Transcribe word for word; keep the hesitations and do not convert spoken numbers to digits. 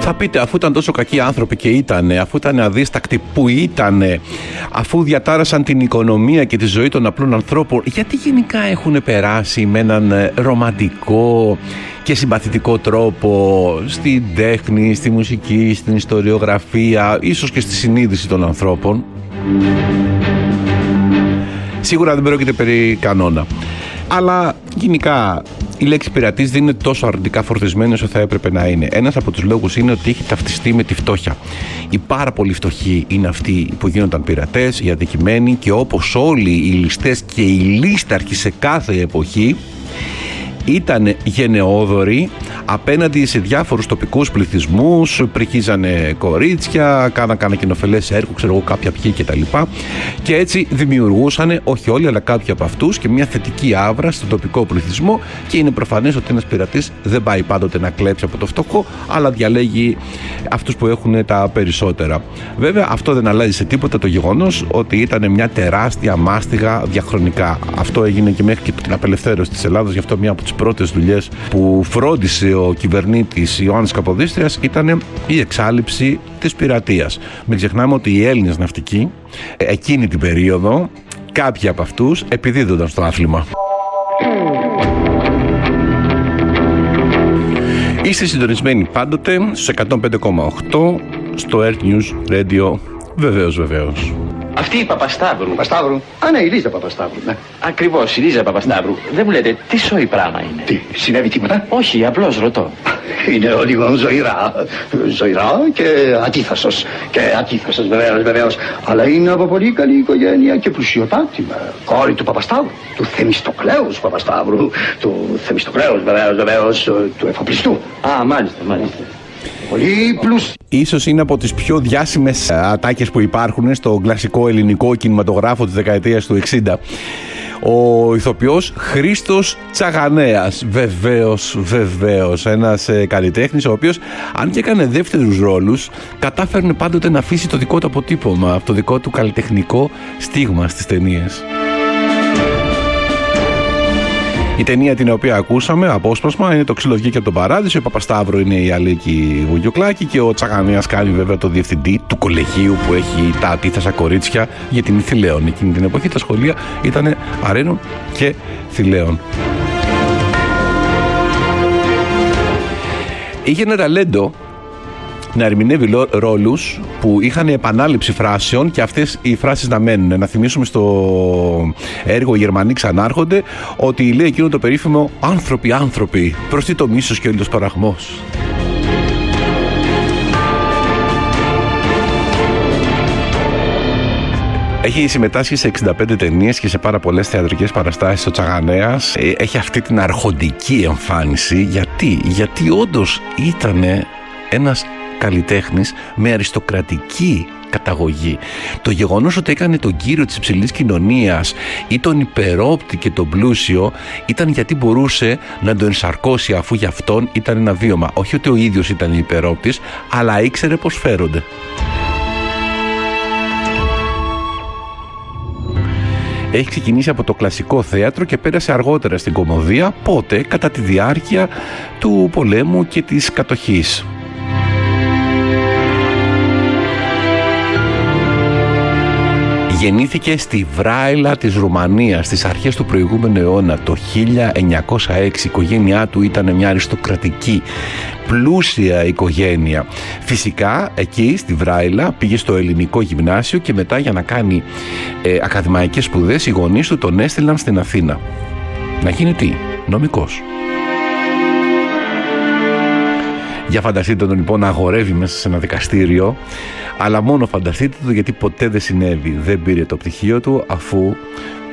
Θα πείτε, αφού ήταν τόσο κακοί άνθρωποι και ήτανε, αφού ήταν αδίστακτοι που ήτανε, αφού διατάρασαν την οικονομία και τη ζωή των απλών ανθρώπων, γιατί γενικά έχουν περάσει με έναν ρομαντικό και συμπαθητικό τρόπο στην τέχνη, στη μουσική, στην ιστοριογραφία, ίσως και στη συνείδηση των ανθρώπων? Σίγουρα δεν πρόκειται περί κανόνα. Αλλά γενικά η λέξη πειρατής δεν είναι τόσο αρνητικά φορτισμένη όσο θα έπρεπε να είναι. Ένας από τους λόγους είναι ότι έχει ταυτιστεί με τη φτώχεια. Οι πάρα πολύ φτωχοί είναι αυτοί που γίνονταν πειρατές, οι αδικημένοι, και όπως όλοι οι ληστές και οι λίσταρχοι σε κάθε εποχή ήταν γενναιόδοροι απέναντι σε διάφορους τοπικούς πληθυσμούς, πρικίζανε κορίτσια, κάνανε κανακινοφελές έργο, ξέρω εγώ, κάποια ποιοι κτλ. Και έτσι δημιουργούσαν, όχι όλοι, αλλά κάποιοι από αυτούς, και μια θετική άβρα στον τοπικό πληθυσμό. Και είναι προφανές ότι ένας πειρατής δεν πάει πάντοτε να κλέψει από το φτωχό, αλλά διαλέγει αυτούς που έχουν τα περισσότερα. Βέβαια, αυτό δεν αλλάζει σε τίποτα το γεγονός ότι ήταν μια τεράστια μάστιγα διαχρονικά. Αυτό έγινε και μέχρι και την απελευθέρωση της Ελλάδας. Γι' αυτό μια από τις πρώτες δουλειές που φρόντισε ο κυβερνήτης Ιωάννης Καποδίστριας ήταν η εξάλειψη της πειρατείας. Μην ξεχνάμε ότι οι Έλληνες ναυτικοί εκείνη την περίοδο, κάποιοι από αυτούς επιδίδονταν στο άθλημα. Είστε συντονισμένοι πάντοτε στους εκατόν πέντε κόμμα οκτώ στο Earth News Radio. Βεβαίως, βεβαίως. Αυτή η Παπασταύρου. Παπασταύρου. Α, ναι, η Λίζα Παπασταύρου. Ναι. Ακριβώς, η Λίζα Παπασταύρου. Δεν μου λέτε τι σοϊ πράγμα είναι? Τι, συνέβη τίποτα? Όχι, απλώς ρωτώ. Είναι λίγο ζωηρά. Ζωηρά και αντίθασος. Και αντίθασος, βεβαίως, βεβαίως. Αλλά είναι από πολύ καλή οικογένεια και πλουσιοτάτη. Κόρη του Παπασταύρου. Του Θεμιστοκλέους Παπασταύρου. Του Θεμιστοκλέους, βεβαίως, βεβαίως. Του εφοπλιστού. Α, μάλιστα, μάλιστα. Πολύ πλούσιο. Ίσως είναι από τις πιο διάσημες ατάκες που υπάρχουν στο κλασικό ελληνικό κινηματογράφο της δεκαετίας του εξήντα. Ο ηθοποιός Χρήστος Τσαγανέας. Βεβαίως, βεβαίως. Ένας ε, καλλιτέχνης ο οποίος, αν και έκανε δεύτερους ρόλους, κατάφερνε πάντοτε να αφήσει το δικό του αποτύπωμα, το δικό του καλλιτεχνικό στίγμα στις ταινίες. Η ταινία την οποία ακούσαμε, απόσπασμα, είναι το Ξύλο βγήκε από τον Παράδεισο. Η Παπασταύρου είναι η Αλίκη Βουγιουκλάκη και ο Τσαγανέας κάνει βέβαια το διευθυντή του κολεγίου που έχει τα αντίθασα κορίτσια για την Θηλαίων. Εκείνη την εποχή τα σχολεία ήταν Αρένων και Θηλαίων. Είχε ένα ταλέντο να ερμηνεύει ρόλους που είχαν επανάληψη φράσεων και αυτές οι φράσεις να μένουν. Να θυμίσουμε στο έργο «Οι Γερμανοί ξανάρχονται» ότι λέει εκείνο το περίφημο «Άνθρωποι, άνθρωποι, προς τι το μίσος και ο ηλιοσπαραγμός». Έχει συμμετάσχει σε εξήντα πέντε ταινίες και σε πάρα πολλές θεατρικές παραστάσεις ο Τσαγανέας. Έχει αυτή την αρχοντική εμφάνιση. Γιατί, Γιατί όντως ήταν ένας καλλιτέχνης με αριστοκρατική καταγωγή. Το γεγονός ότι έκανε τον κύριο της υψηλής κοινωνίας ή τον υπερόπτη και τον πλούσιο ήταν γιατί μπορούσε να τον ενσαρκώσει, αφού για αυτόν ήταν ένα βίωμα. Όχι ότι ο ίδιος ήταν υπερόπτης, αλλά ήξερε πως φέρονται. Έχει ξεκινήσει από το κλασικό θέατρο και πέρασε αργότερα στην κωμωδία, πότε κατά τη διάρκεια του πολέμου και της κατοχής. Γεννήθηκε στη Βράιλα της Ρουμανίας στις αρχές του προηγούμενου αιώνα, το χίλια εννιακόσια έξι. Η οικογένειά του ήταν μια αριστοκρατική, πλούσια οικογένεια. Φυσικά εκεί στη Βράιλα πήγε στο ελληνικό γυμνάσιο και μετά, για να κάνει ε, ακαδημαϊκές σπουδές, οι γονείς του τον έστειλαν στην Αθήνα. Να γίνει τι? Νομικός. Για φανταστείτε τον λοιπόν να αγορεύει μέσα σε ένα δικαστήριο, αλλά μόνο φανταστείτε το, γιατί ποτέ δεν συνέβη. Δεν πήρε το πτυχίο του, αφού